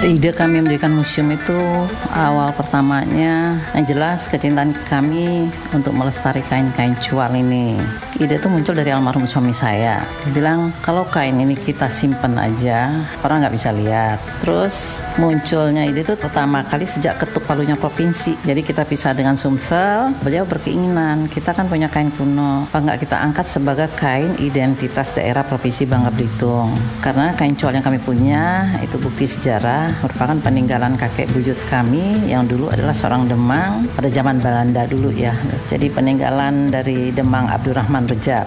Ide kami mendirikan museum itu awal pertamanya yang jelas kecintaan kami untuk melestarikan kain cual ini. Ide itu muncul dari almarhum suami saya. Dia bilang kalau kain ini kita simpen aja, orang nggak bisa lihat. Terus munculnya ide itu pertama kali sejak ketuk palunya provinsi. Jadi kita pisah dengan Sumsel, beliau berkeinginan kita kan punya kain kuno, apa nggak kita angkat sebagai kain identitas daerah Provinsi Bangka Belitung. Karena kain cual yang kami punya itu bukti sejarah, merupakan peninggalan kakek buyut kami yang dulu adalah seorang Demang pada zaman Belanda dulu ya. Jadi peninggalan dari Demang Abdurrahman Rejab.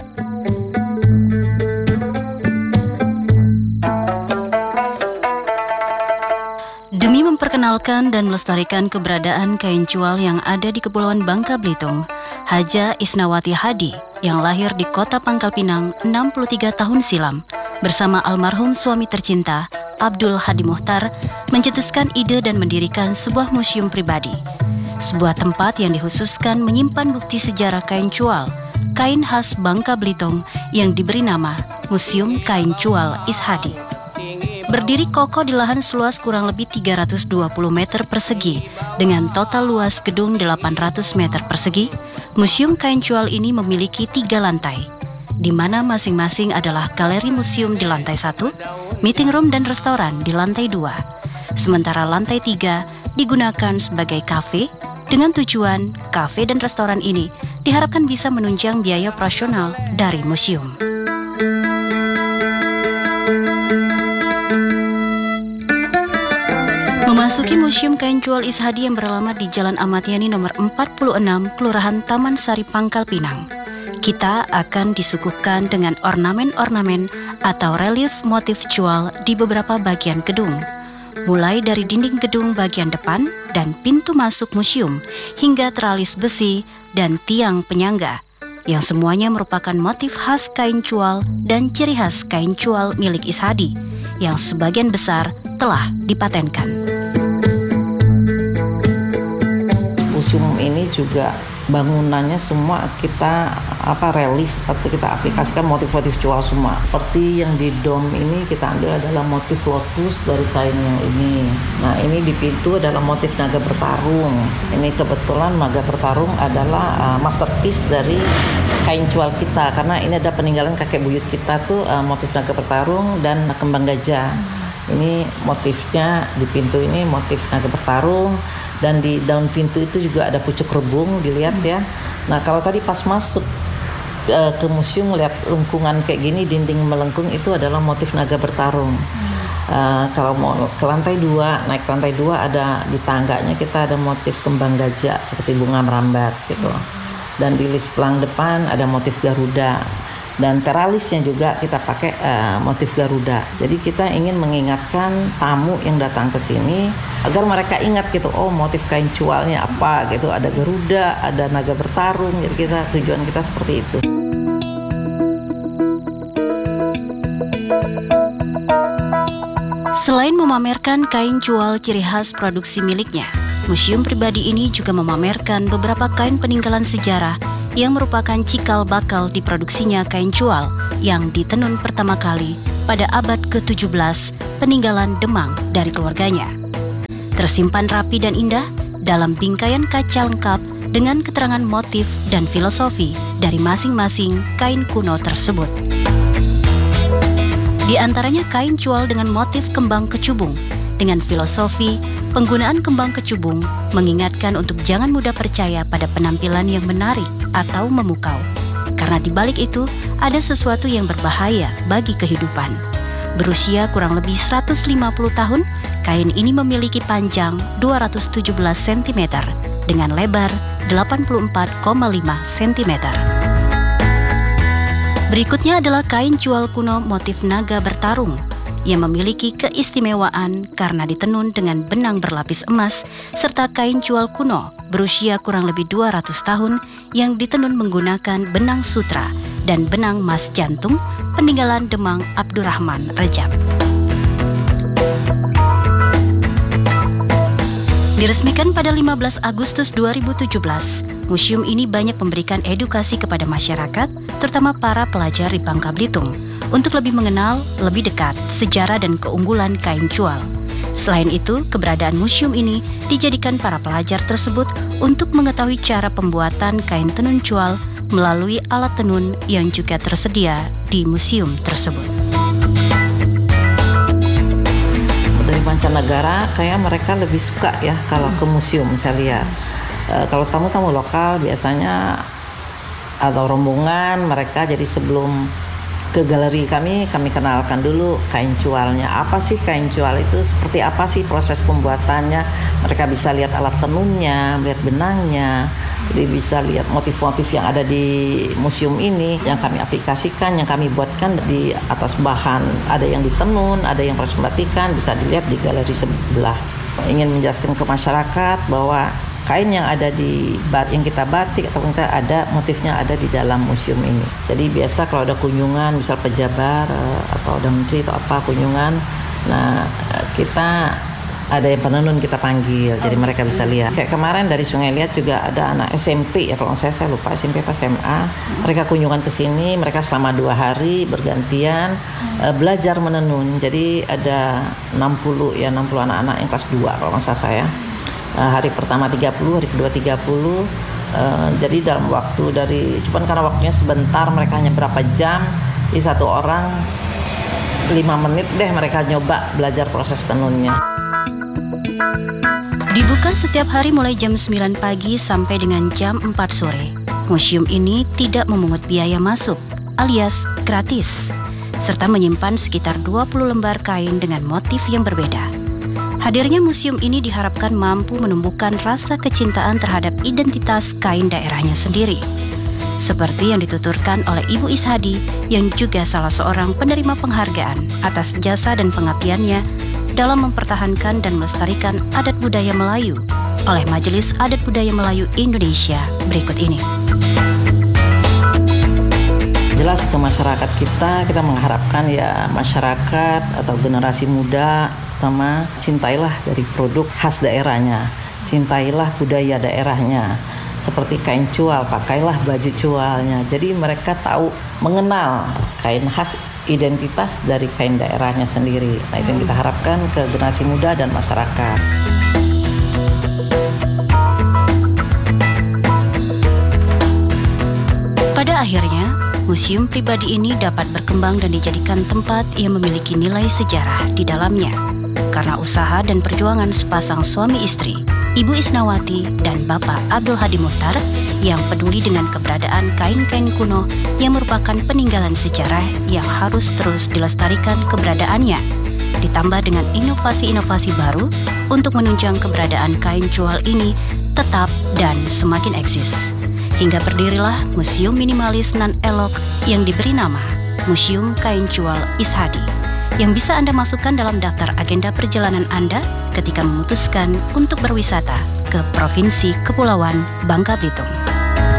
Demi memperkenalkan dan melestarikan keberadaan kain cual yang ada di Kepulauan Bangka Belitung, Haja Isnawati Hadi yang lahir di kota Pangkal Pinang 63 tahun silam bersama almarhum suami tercinta Abdul Hadi Muhtar mencetuskan ide dan mendirikan sebuah museum pribadi. Sebuah tempat yang dikhususkan menyimpan bukti sejarah kain cual, kain khas Bangka Belitung yang diberi nama Museum Kain Cual Ishadi. Berdiri kokoh di lahan seluas kurang lebih 320 meter persegi dengan total luas gedung 800 meter persegi, Museum Kain Cual ini memiliki 3 lantai, di mana masing-masing adalah galeri museum di lantai 1, meeting room dan restoran di lantai 2. Sementara lantai 3 digunakan sebagai kafe dengan tujuan kafe dan restoran ini diharapkan bisa menunjang biaya operasional dari museum. Memasuki Museum Kain Cual Ishadi yang beralamat di Jalan Ahmad Yani nomor 46, Kelurahan Taman Sari, Pangkal Pinang, kita akan disuguhkan dengan ornamen-ornamen atau relief motif cual di beberapa bagian gedung, mulai dari dinding gedung bagian depan dan pintu masuk museum hingga teralis besi dan tiang penyangga, yang semuanya merupakan motif khas kain cual dan ciri khas kain cual milik Ishadi yang sebagian besar telah dipatenkan. Museum ini juga bangunannya semua kita relief atau kita aplikasikan motif-motif cual semua. Seperti yang di dom ini kita ambil adalah motif lotus dari kain yang ini. Nah, ini di pintu adalah motif naga bertarung. Ini kebetulan naga bertarung adalah masterpiece dari kain cual kita, karena ini ada peninggalan kakek buyut kita tuh motif naga bertarung dan kembang gajah. Ini motifnya di pintu ini motif naga bertarung. Dan di daun pintu itu juga ada pucuk rebung, dilihat ya. Nah, kalau tadi pas masuk ke museum lihat lengkungan kayak gini, dinding melengkung, itu adalah motif naga bertarung. Kalau mau ke lantai 2, naik ke lantai 2 ada di tangganya kita ada motif kembang gajah seperti bunga merambat gitu. Dan di list pelang depan ada motif Garuda. Dan teralisnya juga kita pakai motif Garuda. Jadi kita ingin mengingatkan tamu yang datang ke sini agar mereka ingat gitu, oh motif kain cualnya apa gitu, ada Garuda, ada naga bertarung. Jadi tujuan kita seperti itu. Selain memamerkan kain cual ciri khas produksi miliknya, museum pribadi ini juga memamerkan beberapa kain peninggalan sejarah yang merupakan cikal bakal diproduksinya kain cual yang ditenun pertama kali pada abad ke-17 peninggalan Demang dari keluarganya. Tersimpan rapi dan indah dalam bingkaian kaca lengkap dengan keterangan motif dan filosofi dari masing-masing kain kuno tersebut. Di antaranya kain cual dengan motif kembang kecubung dengan filosofi penggunaan kembang kecubung mengingatkan untuk jangan mudah percaya pada penampilan yang menarik atau memukau, karena di balik itu ada sesuatu yang berbahaya bagi kehidupan. Berusia kurang lebih 150 tahun, kain ini memiliki panjang 217 cm dengan lebar 84,5 cm. Berikutnya adalah kain cual kuno motif naga bertarung yang memiliki keistimewaan karena ditenun dengan benang berlapis emas serta kain cual kuno berusia kurang lebih 200 tahun yang ditenun menggunakan benang sutra dan benang mas jantung peninggalan Demang Abdurrahman Rejab. Diresmikan pada 15 Agustus 2017, museum ini banyak memberikan edukasi kepada masyarakat, terutama para pelajar di Bangka Belitung, untuk lebih mengenal lebih dekat sejarah dan keunggulan kain cual. Selain itu, keberadaan museum ini dijadikan para pelajar tersebut untuk mengetahui cara pembuatan kain tenun cual melalui alat tenun yang juga tersedia di museum tersebut. Dari mancanegara, kayak mereka lebih suka ya kalau ke museum saya lihat. Kalau tamu-tamu lokal biasanya atau rombongan mereka, jadi sebelum ke galeri kami kenalkan dulu kain cualnya. Apa sih kain cual itu? Seperti apa sih proses pembuatannya? Mereka bisa lihat alat tenunnya, lihat benangnya, jadi bisa lihat motif-motif yang ada di museum ini yang kami aplikasikan, yang kami buatkan di atas bahan. Ada yang ditenun, ada yang proses batikan, bisa dilihat di galeri sebelah. Ingin menjelaskan ke masyarakat bahwa kain yang ada yang kita batik atau kita ada motifnya ada di dalam museum ini. Jadi biasa kalau ada kunjungan, misal pejabat atau ada menteri atau apa kunjungan, nah kita ada yang penenun kita panggil, jadi mereka bisa lihat. Kayak kemarin dari Sungai Liat juga ada anak SMP ya, kalau saya lupa SMP apa SMA. Mereka kunjungan ke sini, mereka selama 2 hari bergantian belajar menenun. Jadi ada 60 anak-anak yang kelas 2 kalau nggak salah saya. Hari pertama 30, hari kedua 30. Jadi dalam waktu cuman karena waktunya sebentar, mereka hanya berapa jam, di satu orang 5 menit deh mereka nyoba belajar proses tenunnya. Dibuka setiap hari mulai jam 9 pagi sampai dengan jam 4 sore. Museum ini tidak memungut biaya masuk, alias gratis, serta menyimpan sekitar 20 lembar kain dengan motif yang berbeda. Hadirnya museum ini diharapkan mampu menumbuhkan rasa kecintaan terhadap identitas kain daerahnya sendiri. Seperti yang dituturkan oleh Ibu Ishadi yang juga salah seorang penerima penghargaan atas jasa dan pengabdiannya dalam mempertahankan dan melestarikan adat budaya Melayu oleh Majelis Adat Budaya Melayu Indonesia berikut ini. Jelas ke masyarakat kita mengharapkan ya masyarakat atau generasi muda terutama cintailah dari produk khas daerahnya, cintailah budaya daerahnya. Seperti kain cual, pakailah baju cualnya. Jadi mereka tahu, mengenal kain khas identitas dari kain daerahnya sendiri. Nah, itu yang kita harapkan ke generasi muda dan masyarakat. Pada akhirnya, museum pribadi ini dapat berkembang dan dijadikan tempat yang memiliki nilai sejarah di dalamnya. Karena usaha dan perjuangan sepasang suami istri, Ibu Isnawati dan Bapak Abdul Hadi Muhtar yang peduli dengan keberadaan kain-kain kuno yang merupakan peninggalan sejarah yang harus terus dilestarikan keberadaannya, ditambah dengan inovasi-inovasi baru untuk menunjang keberadaan kain cual ini tetap dan semakin eksis. Hingga berdirilah Museum Minimalis Non-Elok yang diberi nama Museum Kain Cual Ishadi, yang bisa Anda masukkan dalam daftar agenda perjalanan Anda ketika memutuskan untuk berwisata ke Provinsi Kepulauan Bangka Belitung.